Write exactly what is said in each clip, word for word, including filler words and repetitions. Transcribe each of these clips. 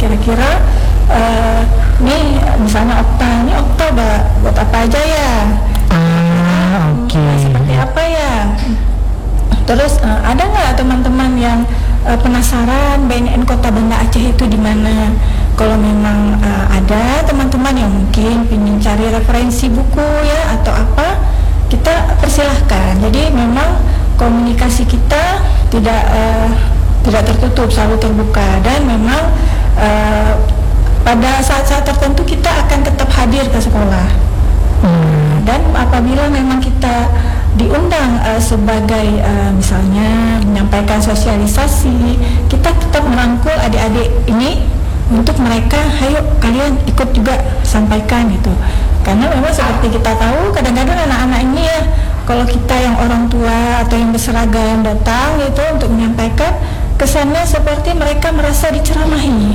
kira-kira uh, nih misalnya Okta, ini Okta buat apa aja ya? Ah, oke. Okay. Hmm, seperti apa ya? Terus uh, ada nggak teman-teman yang uh, penasaran B N N Kota Banda Aceh itu di mana? Kalau memang uh, ada teman-teman yang mungkin ingin cari referensi buku ya atau apa, kita persilahkan. Jadi memang komunikasi kita tidak uh, tidak tertutup, selalu terbuka, dan memang uh, pada saat-saat tertentu kita akan tetap hadir ke sekolah. Hmm. Dan apabila memang kita diundang uh, sebagai uh, misalnya menyampaikan sosialisasi, kita tetap merangkul adik-adik ini untuk mereka, ayo kalian ikut juga sampaikan gitu. Karena memang seperti kita tahu, kadang-kadang anak-anak ini ya, kalau kita yang orang tua atau yang berseragam datang gitu untuk menyampaikan, kesannya seperti mereka merasa diceramahi.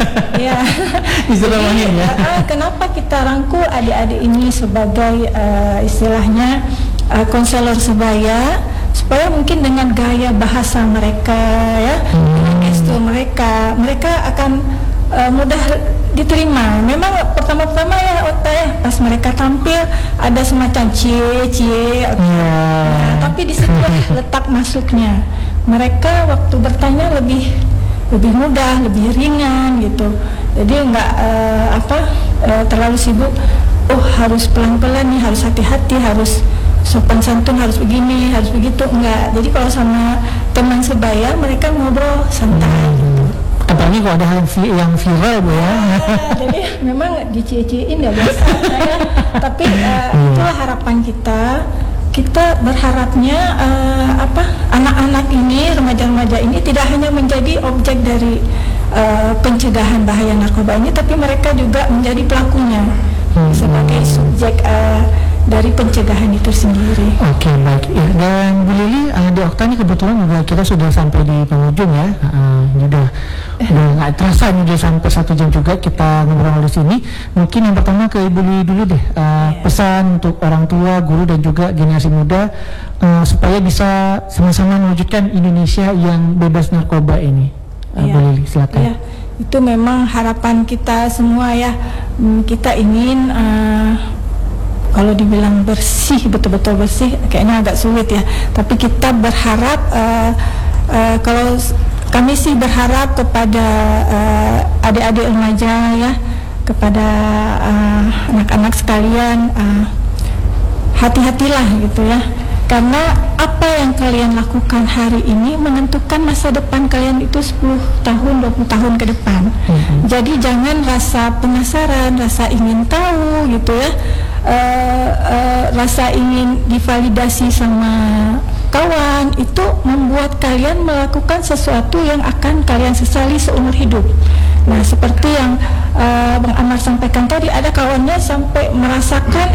Ya. Diceramahin ya. Uh, kenapa kita rangkul adik-adik ini sebagai uh, istilahnya uh, konselor sebaya, supaya mungkin dengan gaya bahasa mereka ya, hmm. dengan gestur mereka, mereka akan uh, mudah diterima. Memang pertama-tama ya Okta ya, pas mereka tampil ada semacam cie cie, okay. yeah. Nah, tapi di situ letak masuknya. Mereka waktu bertanya lebih lebih mudah, lebih ringan gitu. Jadi enggak uh, apa uh, terlalu sibuk. Oh harus pelan-pelan nih, harus hati-hati, harus sopan santun, harus begini, harus begitu. Enggak. Jadi kalau sama teman sebaya mereka ngobrol santai. Gitu. Apalagi kalau ada yang, vi- yang viral Bu ya. Ah, jadi memang dicie-ciein ya biasa ya. Tapi uh, itulah harapan kita. Kita berharapnya uh, apa anak-anak ini, remaja-remaja ini tidak hanya menjadi objek dari uh, pencegahan bahaya narkoba ini, tapi mereka juga menjadi pelakunya hmm. sebagai subjek uh, dari pencegahan itu sendiri. Oke, okay, baik. Ya, dan Bu Lili, uh, di Okta ini kebetulan juga kita sudah sampai di penghujung ya. Uh, udah udah nggak terasa nih, udah sampai satu jam juga kita ngobrol di sini. Mungkin yang pertama ke Ibu Lili dulu deh, uh, yeah. pesan untuk orang tua, guru dan juga generasi muda uh, supaya bisa sama-sama mewujudkan Indonesia yang bebas narkoba ini. Uh, yeah. Bu Lili, silakan. Yeah. Itu memang harapan kita semua ya. Kita ingin uh, kalau dibilang bersih, betul-betul bersih, kayaknya agak sulit ya. Tapi kita berharap, uh, uh, kalau kami sih berharap kepada uh, adik-adik remaja ya, kepada uh, anak-anak sekalian, uh, hati-hatilah gitu ya. Karena apa yang kalian lakukan hari ini menentukan masa depan kalian itu sepuluh tahun, dua puluh tahun ke depan. Mm-hmm. Jadi jangan rasa penasaran, rasa ingin tahu gitu ya. Uh, uh, rasa ingin divalidasi sama kawan itu membuat kalian melakukan sesuatu yang akan kalian sesali seumur hidup. Nah, seperti yang uh, Bang Amar sampaikan tadi, ada kawannya sampai merasakan